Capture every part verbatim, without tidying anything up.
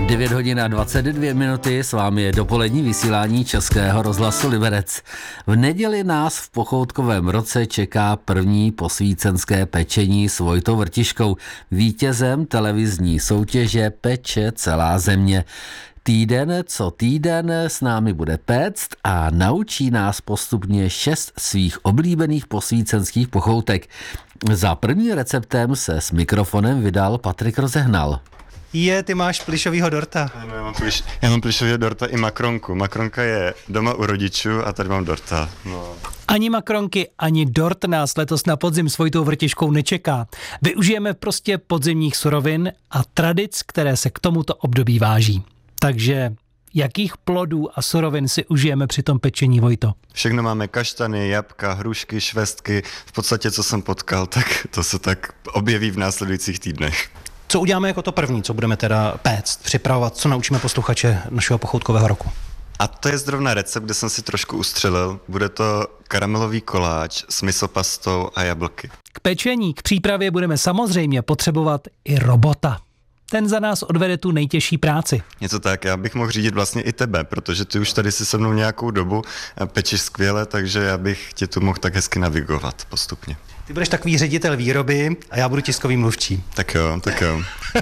devět hodin a dvacet dvě minuty, s vámi je dopolední vysílání Českého rozhlasu Liberec. V neděli nás v pochoutkovém roce čeká první posvícenské pečení s Vojtou Vrtiškou, vítězem televizní soutěže Peče celá země. Týden co týden s námi bude péct a naučí nás postupně šest svých oblíbených posvícenských pochoutek. Za prvním receptem se s mikrofonem vydal Patrik Rozehnal. Je, ty máš plišovýho dorta. Ano, já mám, pliš, já mám plišovýho dorta i makronku. Makronka je doma u rodičů a tady mám dorta. No. Ani makronky, ani dort nás letos na podzim s Vojtou Vrtiškou nečeká. Využijeme prostě podzimních surovin a tradic, které se k tomuto období váží. Takže jakých plodů a surovin si užijeme při tom pečení, Vojto? Všechno máme: kaštany, jabka, hrušky, švestky. V podstatě, co jsem potkal, tak to se tak objeví v následujících týdnech. Co uděláme jako to první, co budeme teda péct, připravovat, co naučíme posluchače našeho pochoutkového roku? A to je zrovna recept, kde jsem si trošku ustřelil. Bude to karamelový koláč s misopastou a jablky. K pečení, k přípravě budeme samozřejmě potřebovat i robota. Ten za nás odvede tu nejtěžší práci. Něco tak, já bych mohl řídit vlastně i tebe, protože ty už tady si se mnou nějakou dobu pečeš skvěle, takže já bych tě tu mohl tak hezky navigovat postupně. Ty budeš takový ředitel výroby a já budu tiskový mluvčí. Tak jo, tak jo.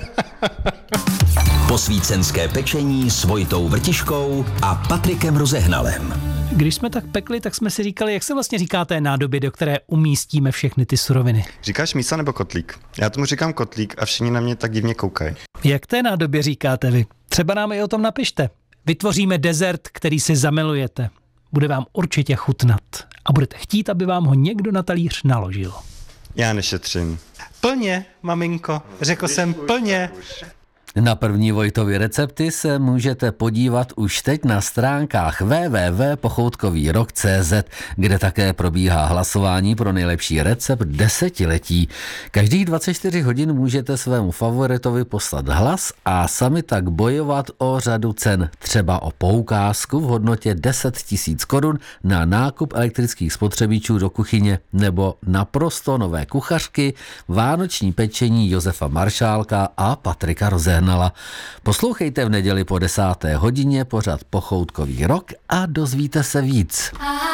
Posvícenské pečení s Vojtou Vrtiškou a Patrikem Rozehnalem. Když jsme tak pekli, tak jsme si říkali, jak se vlastně říká té nádobě, do které umístíme všechny ty suroviny. Říkáš mísa nebo kotlík? Já tomu říkám kotlík a všichni na mě tak divně koukají. Jak té nádobě říkáte vy? Třeba nám i o tom napište. Vytvoříme dezert, který si zamilujete. Bude vám určitě chutnat a budete chtít, aby vám ho někdo na talíř naložil. Já nešetřím. Plně, maminko, řekl jsem plně. Na první Vojtovy recepty se můžete podívat už teď na stránkách w w w tečka pochoutkový rok tečka c z, kde také probíhá hlasování pro nejlepší recept desetiletí. Každých dvacet čtyři hodin můžete svému favoritovi poslat hlas a sami tak bojovat o řadu cen, třeba o poukázku v hodnotě deset tisíc korun na nákup elektrických spotřebičů do kuchyně nebo naprosto nové kuchařky, vánoční pečení Josefa Maršálka a Patrika Rozehnala. Poslouchejte v neděli po desáté hodině pořad Pochoutkový rok a dozvíte se víc.